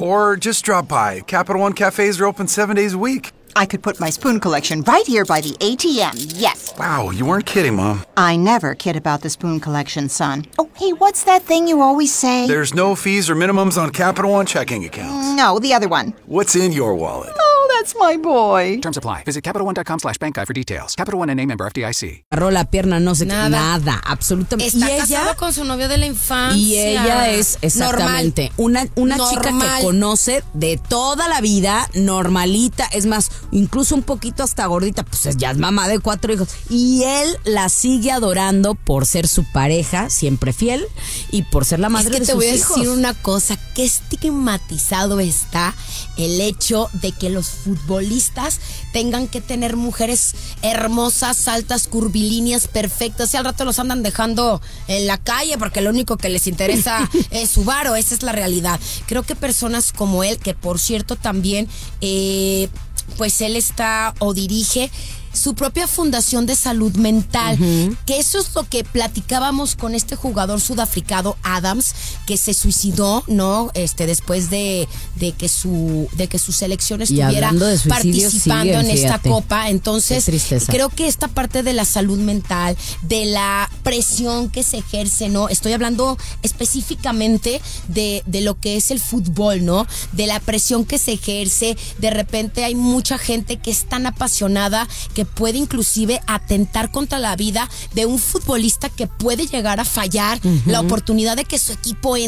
Or just drop by. Capital One cafes are open 7 days a week. I could put my spoon collection right here by the ATM, yes. Wow, you weren't kidding, Mom. I never kid about the spoon collection, son. Oh, hey, what's that thing you always say? There's no fees or minimums on Capital One checking accounts. No, the other one. What's in your wallet? Oh, that's my boy. Terms apply. Visit CapitalOne.com/bankguide for details. Capital One, a member FDIC. Agarró la pierna, no sé Nada. absolutamente. Está casado con su novio de la infancia. Y ella es exactamente una chica que conoce de toda la vida, normalita, es más, incluso un poquito hasta gordita, pues ya es mamá de 4 hijos. Y él la sigue adorando por ser su pareja, siempre fiel, y por ser la madre de sus hijos. Es que te voy a decir una cosa, qué estigmatizado está el hecho de que los futbolistas tengan que tener mujeres hermosas, altas, curvilíneas, perfectas, y al rato los andan dejando en la calle porque lo único que les interesa es su varo. Esa es la realidad. Creo que personas como él, que por cierto también pues él está o dirige su propia fundación de salud mental, que eso es lo que platicábamos con este jugador sudafricano Adams, que se suicidó, ¿no? Después de que su selección estuviera participando en esta copa. Entonces, creo que esta parte de la salud mental, de la presión que se ejerce, ¿no? Estoy hablando específicamente de lo que es el fútbol, ¿no? De la presión que se ejerce. De repente hay mucha gente que es tan apasionada que puede inclusive atentar contra la vida de un futbolista que puede llegar a fallar la oportunidad de que su equipo